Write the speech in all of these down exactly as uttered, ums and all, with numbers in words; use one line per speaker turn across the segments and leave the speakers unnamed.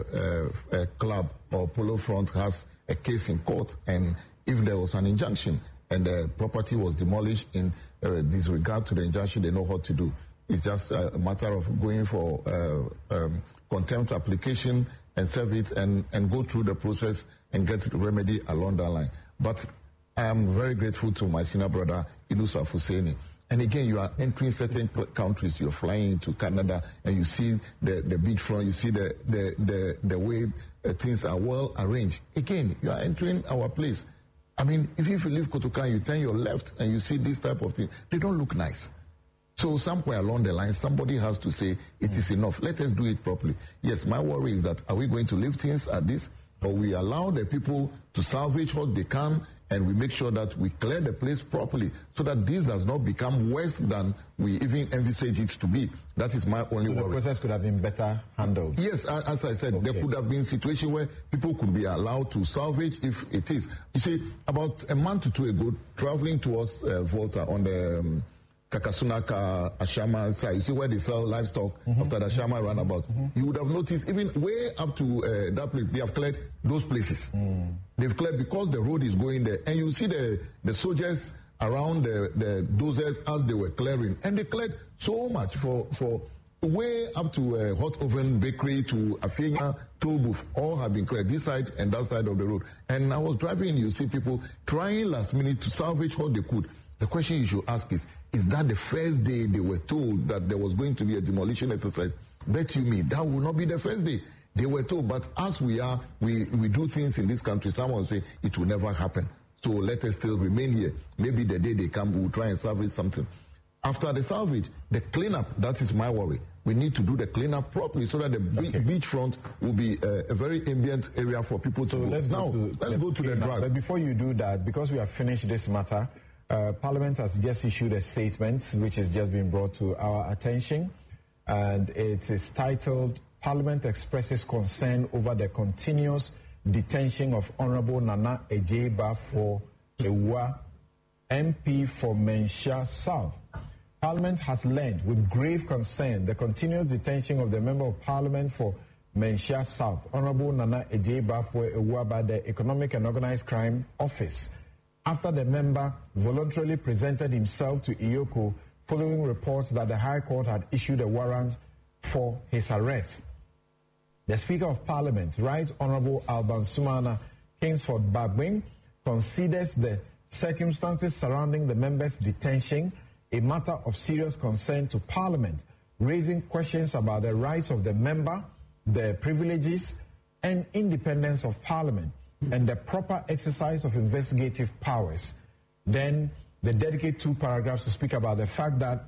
uh, a club or Polo Front has a case in court, and if there was an injunction and the property was demolished in uh, disregard to the injunction, they know what to do. It's just a matter of going for uh, um, contempt application and serve it and, and go through the process and get the remedy along that line. But I am very grateful to my senior brother, Inusa Fuseni. And again, you are entering certain countries, you're flying into Canada, and you see the, the beachfront, you see the, the, the, the way uh, things are well arranged. Again, you are entering our place. I mean, if, if you leave Kotoka, you turn your left and you see this type of thing, they don't look nice. So somewhere along the line, somebody has to say, it mm. is enough. Let us do it properly. Yes, my worry is that, are we going to leave things at this, or we allow the people to salvage what they can, and we make sure that we clear the place properly so that this does not become worse than we even envisage it to be. That is my only
so
worry.
The process could have been better handled.
Yes, as I said, okay. There could have been a situation where people could be allowed to salvage if it is. You see, about a month or two ago, traveling towards uh, Volta on the um, Kakasunaka Ashama side, you see where they sell livestock mm-hmm. after the Ashama roundabout. Mm-hmm. You would have noticed even way up to uh, that place, they have cleared those places. Mm. They've cleared because the road is going there. And you see the, the soldiers around the, the dozers as they were clearing. And they cleared so much for, for way up to uh, Hot Oven Bakery to Afenya Toll Booth. All have been cleared, this side and that side of the road. And I was driving, you see people trying last minute to salvage what they could. The question you should ask is, is that the first day they were told that there was going to be a demolition exercise? Bet you me, that will not be the first day. They were told, but as we are, we, we do things in this country, someone say it will never happen. So let us still remain here. Maybe the day they come, we'll try and salvage something. After the salvage, the cleanup, that is my worry. We need to do the cleanup properly so that the okay. beachfront will be a, a very ambient area for people to
so
go.
Let's
now,
go to
let's
the
go to the drug.
But before you do that, because we have finished this matter, Uh, Parliament has just issued a statement which has just been brought to our attention, and it is titled, Parliament expresses concern over the continuous detention of Honorable Nana Ejei-Bafo Ewuah, M P for Menhia South. Parliament has learned with grave concern the continuous detention of the Member of Parliament for Menhia South, Honorable Nana Ejei-Bafo Ewuah, by the Economic and Organized Crime Office, after the member voluntarily presented himself to I O C O following reports that the High Court had issued a warrant for his arrest. The Speaker of Parliament, Right Honorable Alban Sumana Kingsford Bagbin, considers the circumstances surrounding the member's detention a matter of serious concern to Parliament, raising questions about the rights of the member, the privileges and independence of Parliament, and the proper exercise of investigative powers. Then they dedicate two paragraphs to speak about the fact that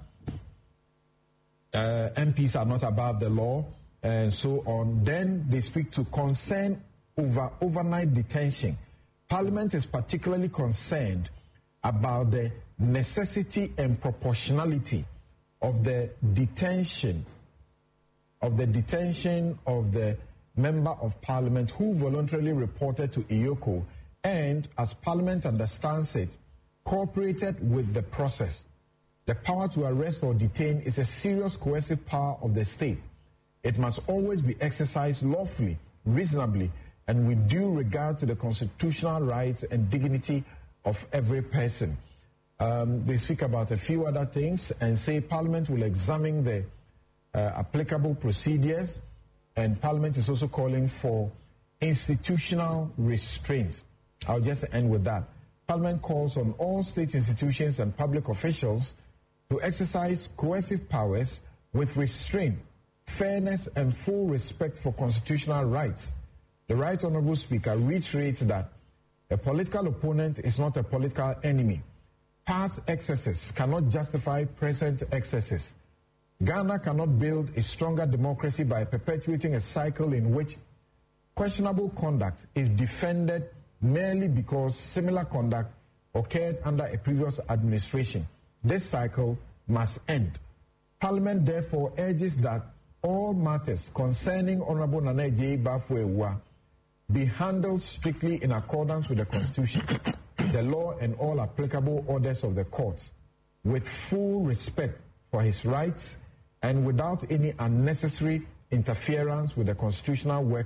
uh, M Ps are not above the law and so on. Then they speak to concern over overnight detention. Parliament is particularly concerned about the necessity and proportionality of the detention of the detention of the Member of Parliament who voluntarily reported to I O C O and, as Parliament understands it, cooperated with the process. The power to arrest or detain is a serious coercive power of the state. It must always be exercised lawfully, reasonably, and with due regard to the constitutional rights and dignity of every person. Um, they speak about a few other things and say Parliament will examine the uh, applicable procedures, and Parliament is also calling for institutional restraint. I'll just end with that. Parliament calls on all state institutions and public officials to exercise coercive powers with restraint, fairness, and full respect for constitutional rights. The Right Honourable Speaker reiterates that a political opponent is not a political enemy. Past excesses cannot justify present excesses. Ghana cannot build a stronger democracy by perpetuating a cycle in which questionable conduct is defended merely because similar conduct occurred under a previous administration. This cycle must end. Parliament therefore urges that all matters concerning Honorable Nana Ejei-Bafo Ewuah be handled strictly in accordance with the Constitution, the law, and all applicable orders of the courts, with full respect for his rights and without any unnecessary interference with the constitutional work